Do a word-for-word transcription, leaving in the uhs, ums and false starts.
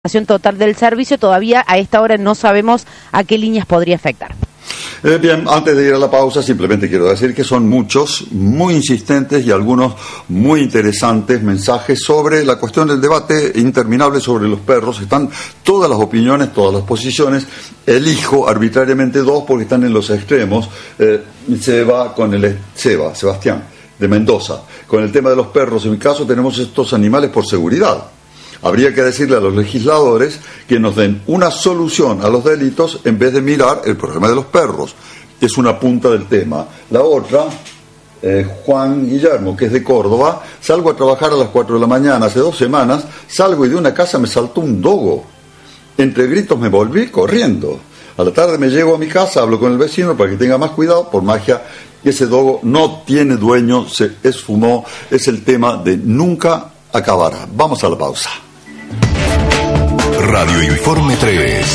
total del servicio. Todavía a esta hora no sabemos a qué líneas podría afectar. Eh, bien, antes de ir a la pausa, simplemente quiero decir que son muchos, muy insistentes y algunos muy interesantes mensajes sobre la cuestión del debate interminable sobre los perros. Están todas las opiniones, todas las posiciones. Elijo arbitrariamente dos porque están en los extremos. Eh, Seba con el Seba, Sebastián, de Mendoza. Con el tema de los perros, en mi caso, tenemos estos animales por seguridad. Habría que decirle a los legisladores que nos den una solución a los delitos en vez de mirar el problema de los perros. Es una punta del tema. La otra, eh, Juan Guillermo, que es de Córdoba, salgo a trabajar a las cuatro de la mañana, hace dos semanas, salgo y de una casa me saltó un dogo. Entre gritos me volví corriendo. A la tarde me llego a mi casa, hablo con el vecino para que tenga más cuidado, por magia, ese dogo no tiene dueño, se esfumó, es el tema de nunca acabará. Vamos a la pausa. Radio Informe tres.